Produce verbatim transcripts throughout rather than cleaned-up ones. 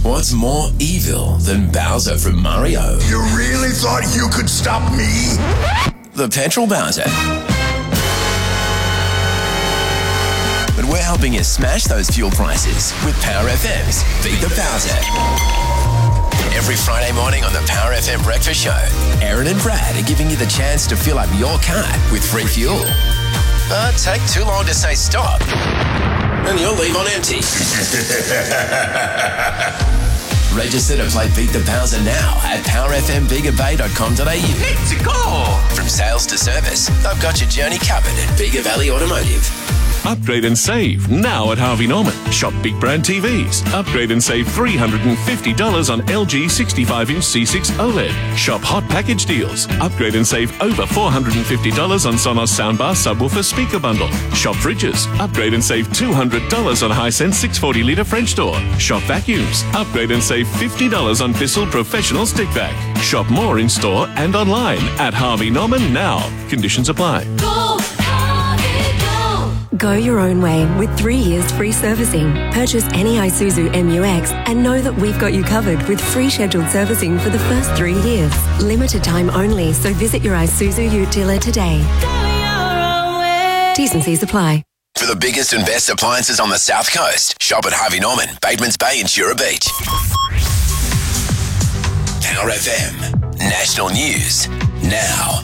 What's more evil than Bowser from Mario? You really thought you could stop me? The Petrol Bowser. But we're helping you smash those fuel prices with Power F M's Beat the Bowser. Every Friday morning on the Power F M Breakfast Show, Aaron and Brad are giving you the chance to fill up your car with free fuel. But take too long to say stop, and you'll leave on empty. Register to play Beat the Bowser now at power f m bega bay dot com dot a u. Let's go! From sales to service, they've got your journey covered at Bega Valley Automotive. Upgrade and save now at Harvey Norman. Shop big brand T Vs. Upgrade and save three hundred fifty dollars on L G sixty-five inch C six OLED. Shop hot package deals. Upgrade and save over four hundred fifty dollars on Sonos soundbar subwoofer speaker bundle. Shop fridges. Upgrade and save two hundred dollars on Hisense six hundred forty litre French door. Shop vacuums. Upgrade and save fifty dollars on Bissell professional stick vac. Shop more in store and online at Harvey Norman now. Conditions apply. Go, Harvey, go! Go your own way with three years free servicing. Purchase any Isuzu M U X and know that we've got you covered with free scheduled servicing for the first three years. Limited time only, so visit your Isuzu Ute dealer today. T's and C's apply. For the biggest and best appliances on the South Coast, shop at Harvey Norman, Batemans Bay and Shura Beach. Power F M, national news, now.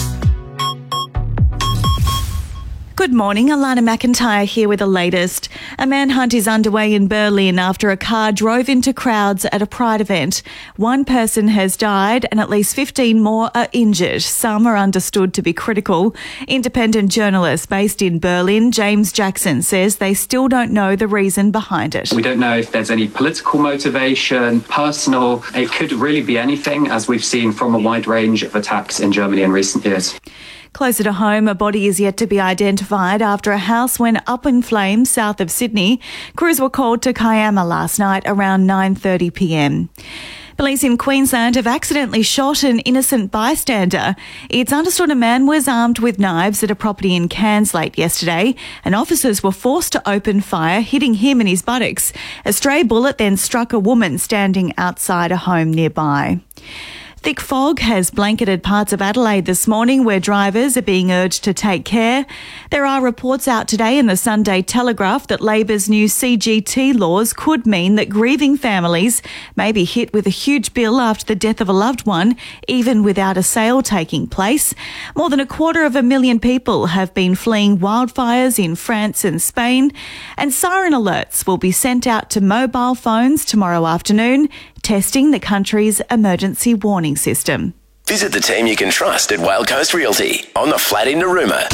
Good morning, Alana McIntyre here with the latest. A manhunt is underway in Berlin after a car drove into crowds at a Pride event. One person has died and at least fifteen more are injured. Some are understood to be critical. Independent journalist based in Berlin, James Jackson, says they still don't know the reason behind it. We don't know if there's any political motivation, personal. It could really be anything, as we've seen from a wide range of attacks in Germany in recent years. Closer to home, a body is yet to be identified after a house went up in flames south of Sydney. Crews were called to Kiama last night around nine thirty p m. Police in Queensland have accidentally shot an innocent bystander. It's understood a man was armed with knives at a property in Cairns late yesterday, and officers were forced to open fire, hitting him in his buttocks. A stray bullet then struck a woman standing outside a home nearby. Thick fog has blanketed parts of Adelaide this morning, where drivers are being urged to take care. There are reports out today in the Sunday Telegraph that Labor's new C G T laws could mean that grieving families may be hit with a huge bill after the death of a loved one, even without a sale taking place. More than a quarter of a million people have been fleeing wildfires in France and Spain, and siren alerts will be sent out to mobile phones tomorrow afternoon, testing the country's emergency warning system. Visit the team you can trust at Whale Coast Realty on the flat in Narooma.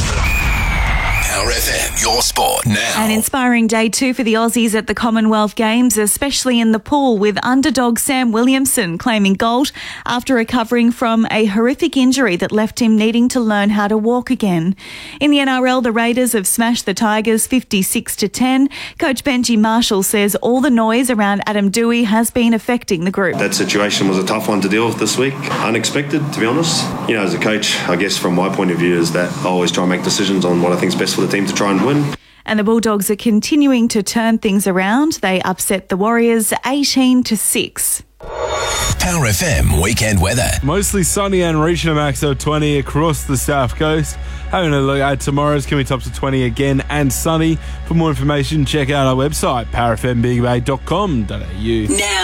Power F M, your sport now. An inspiring day too for the Aussies at the Commonwealth Games, especially in the pool, with underdog Sam Williamson claiming gold after recovering from a horrific injury that left him needing to learn how to walk again. In the N R L, the Raiders have smashed the Tigers fifty-six to ten. Coach Benji Marshall says all the noise around Adam Doueihi has been affecting the group. That situation was a tough one to deal with this week. Unexpected, to be honest. You know, as a coach, I guess from my point of view is that I always try and make decisions on what I think is best for the team to try and win. And the Bulldogs are continuing to turn things around. They upset the Warriors eighteen to six. Power F M weekend weather. Mostly sunny and reaching a max of twenty across the south coast. Having a look at tomorrow's can be tops of twenty again and sunny. For more information, check out our website, power f m bega bay dot com dot a u. Now.